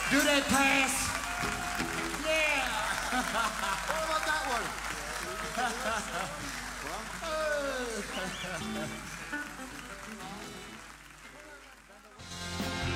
Do they pass? Yeah. What about that one?